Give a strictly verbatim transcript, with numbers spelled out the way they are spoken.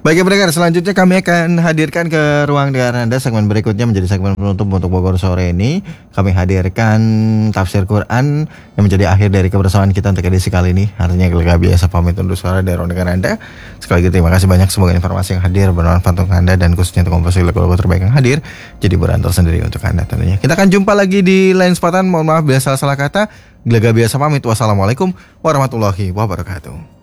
Baik ya pendengar, selanjutnya kami akan hadirkan ke ruang dengar Anda segmen berikutnya menjadi segmen penutup untuk Bogor sore ini. Kami hadirkan tafsir Quran yang menjadi akhir dari kebersamaan kita untuk edisi kali ini. Artinya Gelaga biasa pamit undur suara dari ruang dengar Anda. Sekali lagi terima kasih banyak, semoga informasi yang hadir bermanfaat untuk Anda dan khususnya untuk komposisi lagu-lagu terbaik yang hadir jadi berantar sendiri untuk Anda tentunya. Kita akan jumpa lagi di lain kesempatan. Mohon maaf bila salah-salah kata. Gelaga biasa pamit. Wassalamualaikum warahmatullahi wabarakatuh.